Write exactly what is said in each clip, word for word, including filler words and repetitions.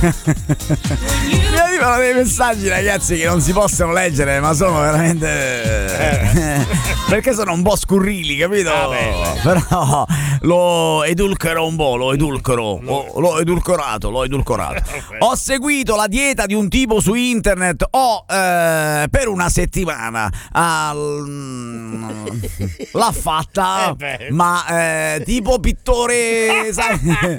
Mi arrivano dei messaggi, ragazzi, che non si possono leggere, ma sono veramente perché sono un po' scurrili, capito? Ah, beh, Però lo edulcero un po', lo edulcero, lo, l'ho edulcorato, l'ho edulcorato. Ho seguito la dieta di un tipo su internet, ho eh, per una settimana al, l'ha fatta, eh ma eh, tipo pittore, sai,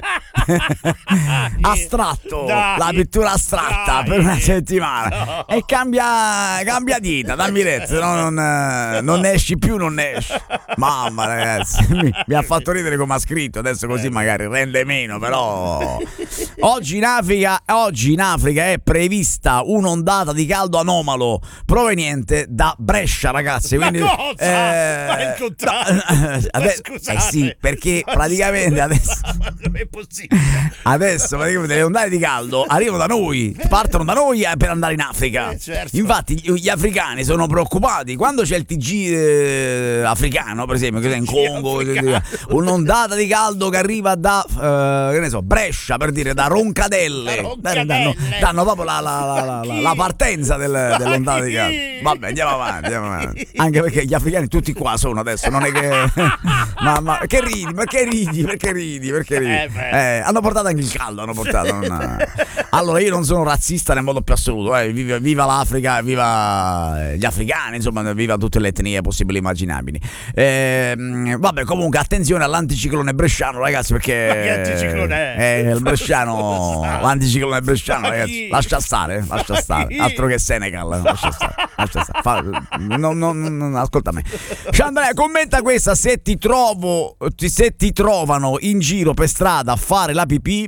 astratto, Dai, la pittura astratta dai. per una settimana No. e cambia cambia dita, dammi retta, se no non, eh, non ne esci più, non ne esci. Mamma, ragazzi, mi, mi ha fatto ridere come ha scritto, adesso così magari rende meno, però oggi in Africa oggi in Africa è prevista un'ondata di caldo anomalo proveniente da Brescia, ragazzi, Ma quindi cosa? Ma è il contrario. no, ade- Scusate. eh sì, perché praticamente adesso Non è possibile. Adesso praticamente le ondate di caldo arrivano da noi, partono da noi per andare in Africa. Eh, certo. Infatti gli, gli africani sono preoccupati quando c'è il T G eh, africano, per esempio, che è in T G Congo, africano. un'ondata di caldo che arriva da eh, che ne so, Brescia, per dire, da Roncadelle. Da Roncadelle. Danno, danno proprio la, la, la, la, la- la partenza del- dell'ondata di caldo. Chi? Vabbè, andiamo avanti, andiamo avanti. Anche perché gli africani tutti qua sono adesso, non è che ma, ma che ridi, perché ridi, perché ridi, perché ridi? Eh, beh. Eh, hanno portato anche il caldo, hanno portato. Non... Allora, io non sono razzista nel modo più assoluto. Eh. Viva, viva l'Africa, viva gli africani, insomma, viva tutte le etnie possibili e immaginabili. Eh, vabbè, comunque, attenzione all'anticiclone bresciano, ragazzi, perché. Ma che anticiclone è? Eh, il bresciano, l'anticiclone bresciano, Ma ragazzi. chi? Lascia stare, lascia stare. Altro che Senegal, lascia stare. Lascia stare. Fa... Non, non, non, ascolta me. Ciao Andrea, commenta questa: se ti trovo, ti- se ti trovano in giro per strada a fare la pipì,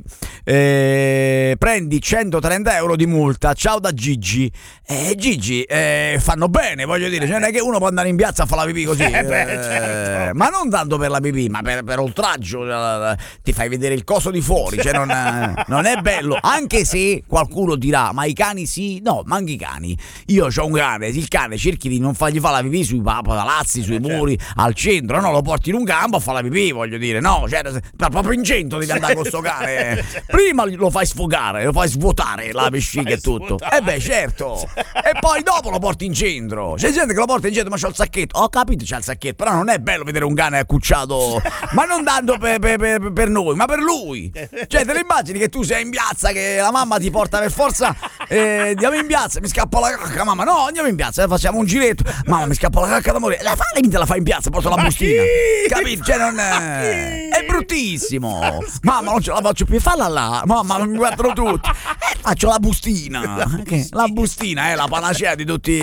eh, prendi centotrenta euro di multa. Ciao da Gigi. Eh, Gigi, eh, fanno bene, voglio dire, cioè non è che uno può andare in piazza a fare la pipì così, Eh beh, eh, certo. ma non tanto per la pipì, ma per, per oltraggio, eh, ti fai vedere il coso di fuori, cioè non, eh, non è bello, anche se qualcuno dirà, ma i cani sì, no, ma anche i cani, io ho un cane, il cane cerchi di non fargli fare la pipì sui pa- palazzi, sui muri, al centro, no, lo porti in un campo a fare la pipì, voglio dire, no, cioè, proprio in centro devi andare con sto cane, prima lo fai sfogare, lo fai svuotare la vescica e tutto, e eh beh certo, e poi dopo lo porti in centro, c'è gente che lo porta in centro ma c'ha il sacchetto, ho capito c'ha il sacchetto, però non è bello vedere un cane accucciato, ma non tanto per, per, per, per noi, ma per lui, cioè te lo immagini che tu sei in piazza, che la mamma ti porta per forza, eh, andiamo in piazza, mi scappa la cacca, mamma, no, andiamo in piazza, eh, facciamo un giretto, mamma mi scappa la cacca d'amore, la fai, te la fai in piazza, porto la Ma bustina, chi? capito? Cioè non è, è bruttissimo, mamma non ce la faccio più, falla là, mamma mi guardano tutti, eh, faccio la bustina, La bustina. Che- la bustina è la panacea di tutti,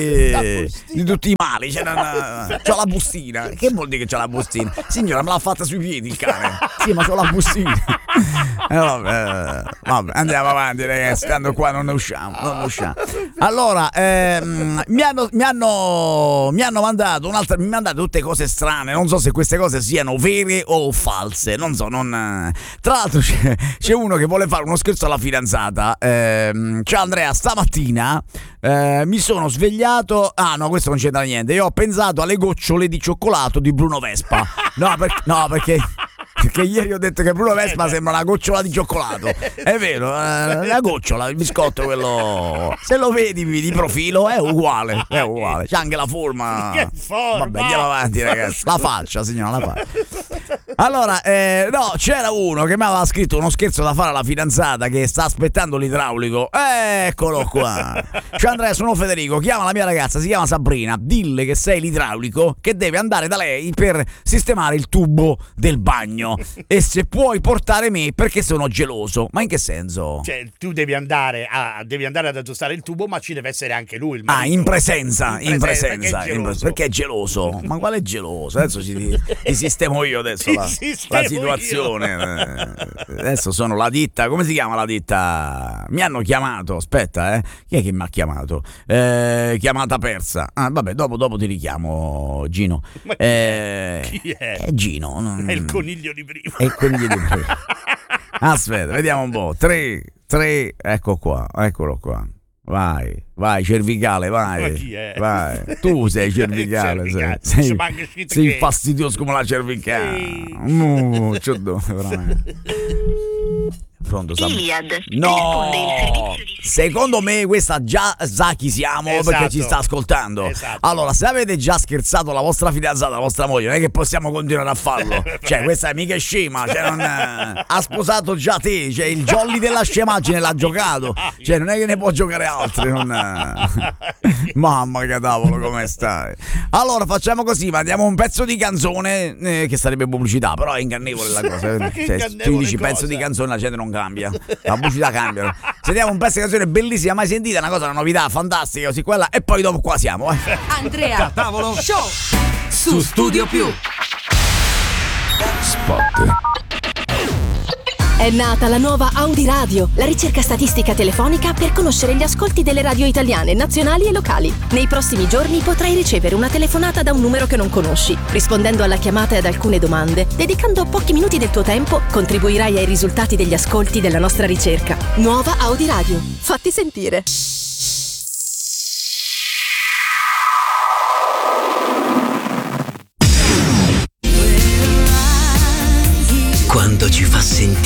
di tutti i mali, cioè, non, c'ho la bustina, che vuol dire che c'ho la bustina? Signora, me l'ha fatta sui piedi il cane, sì, ma c'ho la bustina. Eh, vabbè, vabbè, andiamo avanti, ragazzi, tanto qua non ne usciamo, non ne usciamo. Allora, ehm, mi, hanno, mi, hanno, mi hanno mandato un'altra, mi hanno mandato tutte cose strane, non so se queste cose siano vere o false, non so, non... Tra l'altro c'è, c'è uno che vuole fare uno scherzo alla fidanzata, ehm, ciao Andrea, stamattina eh, mi sono svegliato, ah no, questo non c'entra niente, io ho pensato alle gocciole di cioccolato di Bruno Vespa, no, per, no perché... Perché ieri ho detto che Bruno Vespa sembra una gocciola di cioccolato. È vero, eh, la gocciola, il biscotto quello. Se lo vedi di profilo è uguale, è uguale. C'è anche la forma. Che forma? Vabbè, andiamo avanti, ragazzi. La faccia, signora, la faccia. Allora, eh, no, c'era uno che mi aveva scritto uno scherzo da fare alla fidanzata che sta aspettando l'idraulico. Eccolo qua. Ciao Andrea, sono Federico. Chiama la mia ragazza, si chiama Sabrina. Dille che sei l'idraulico, che deve andare da lei per sistemare il tubo del bagno. E se puoi portare me perché sono geloso. Ma in che senso? Cioè, tu devi andare a devi andare ad aggiustare il tubo, ma ci deve essere anche lui. Il Ah, marito. in presenza, in presenza, perché è in geloso. pre- perché è geloso? Ma quale è geloso? Adesso ci, ti sistemo io adesso Ti la, sistemo la situazione. Eh, Adesso sono la ditta, come si chiama la ditta? Mi hanno chiamato, aspetta, eh. Chi è che mi ha chiamato? Eh, chiamata persa. Ah, vabbè, dopo, dopo ti richiamo, Gino. Ma chi Eh, Chi è? È Gino. non- È il coniglio di prima. È quelli di prima. Aspetta, vediamo un po'. Tre, tre, ecco qua, eccolo qua. Vai, vai, cervicale, vai. Ma chi è? Vai. Tu sei cervicale, Cervicale. sei, Ci sei, manca scritto sei che- fastidioso come la cervicale. Sì. Mm, c'ho do- veramente. Pronto, Sab- Iliad. No, risponde il servizio di- secondo me questa già sa chi siamo, perché Esatto. ci sta ascoltando. Esatto. Allora, se avete già scherzato la vostra fidanzata, la vostra moglie, non è che possiamo continuare a farlo. Cioè, questa è mica scema, cioè non ha sposato già te, cioè il jolly della scemaggine l'ha giocato. Cioè, non è che ne può giocare altri, non mamma che cavolo, come stai? Allora, facciamo così, mandiamo un pezzo di canzone eh, che sarebbe pubblicità, però è ingannevole la cosa. Ma che Cioè, ingannevole tu dici cosa? pezzo di canzone, la gente non cambia. La pubblicità cambia. Sentiamo un pezzo di canzone bellissima, mai sentita, una cosa, una novità fantastica, così quella, e poi dopo qua siamo. Eh. Andrea Tavolo Show su Studio Più. Spot. È nata la nuova Audi Radio, la ricerca statistica telefonica per conoscere gli ascolti delle radio italiane, nazionali e locali. Nei prossimi giorni potrai ricevere una telefonata da un numero che non conosci. Rispondendo alla chiamata e ad alcune domande, dedicando pochi minuti del tuo tempo, contribuirai ai risultati degli ascolti della nostra ricerca. Nuova Audi Radio. Fatti sentire.